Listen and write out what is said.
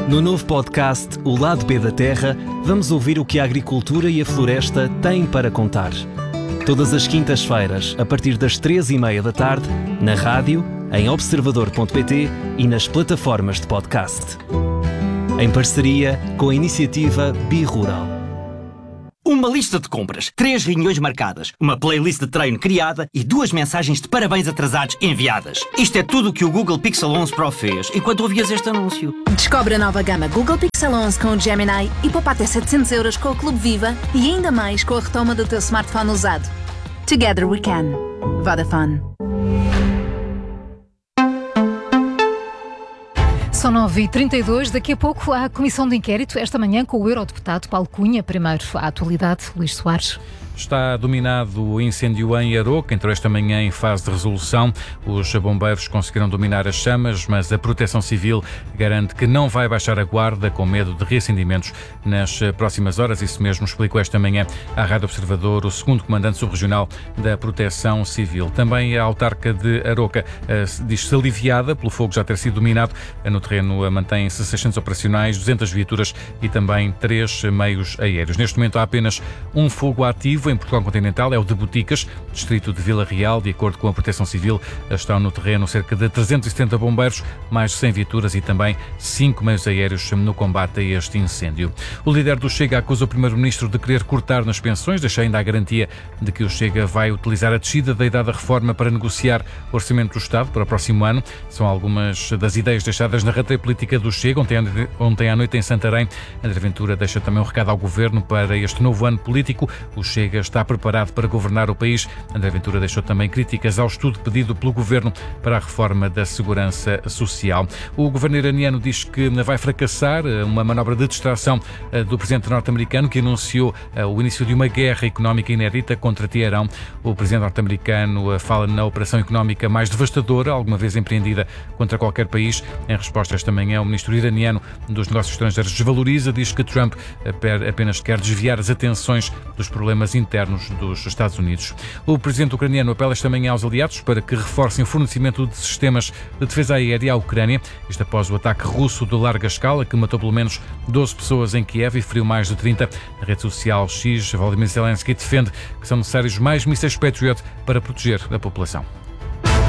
No novo podcast O Lado B da Terra, vamos ouvir o que a agricultura e a floresta têm para contar. Todas as quintas-feiras, a partir das 3h30 da tarde, na rádio, em observador.pt e nas plataformas de podcast. Em parceria com a iniciativa Bi-Rural. Uma lista de compras, 3 reuniões marcadas, uma playlist de treino criada e 2 mensagens de parabéns atrasados enviadas. Isto é tudo o que o Google Pixel 11 Pro fez enquanto ouvias este anúncio. Descobre a nova gama Google Pixel 11 com o Gemini e poupa até 700 € com o Clube Viva e ainda mais com a retoma do teu smartphone usado. Together we can. Vodafone. São 9h32, daqui a pouco há a comissão de inquérito, esta manhã com o eurodeputado Paulo Cunha. Primeiro a atualidade, Luís Soares. Está dominado o incêndio em Aroca, entrou esta manhã em fase de resolução. Os bombeiros conseguiram dominar as chamas, mas a Proteção Civil garante que não vai baixar a guarda com medo de reacendimentos nas próximas horas. Isso mesmo explicou esta manhã à Rádio Observador o segundo comandante subregional da Proteção Civil. Também a autarca de Aroca diz-se aliviada pelo fogo já ter sido dominado. No terreno mantêm-se 600 operacionais, 200 viaturas e também 3 meios aéreos. Neste momento há apenas um fogo ativo em Portugal Continental, é o de Boticas, distrito de Vila Real. De acordo com a Proteção Civil, estão no terreno cerca de 370 bombeiros, mais de 100 viaturas e também 5 meios aéreos no combate a este incêndio. O líder do Chega acusa o primeiro-ministro de querer cortar nas pensões, deixa ainda a garantia de que o Chega vai utilizar a descida da idade da reforma para negociar o orçamento do Estado para o próximo ano. São algumas das ideias deixadas na rateia política do Chega. Ontem à noite em Santarém, André Ventura deixa também um recado ao Governo para este novo ano político. O Chega está preparado para governar o país. André Ventura deixou também críticas ao estudo pedido pelo Governo para a reforma da segurança social. O governo iraniano diz que vai fracassar uma manobra de distração do presidente norte-americano, que anunciou o início de uma guerra económica inédita contra Teherão. O presidente norte-americano fala na operação económica mais devastadora alguma vez empreendida contra qualquer país. Em resposta esta manhã, o ministro iraniano dos Negócios Estrangeiros desvaloriza, diz que Trump apenas quer desviar as atenções dos problemas internos dos Estados Unidos. O presidente ucraniano apela esta manhã aos aliados para que reforcem o fornecimento de sistemas de defesa aérea à Ucrânia, isto após o ataque russo de larga escala que matou pelo menos 12 pessoas em Kiev e feriu mais de 30. Na rede social X, Volodymyr Zelensky defende que são necessários mais mísseis Patriot para proteger a população.